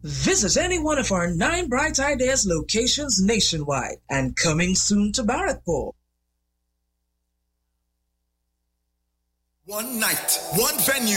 Visit any one of our 9 Bright Ideas locations nationwide and coming soon to Barrackpore. One night, one venue,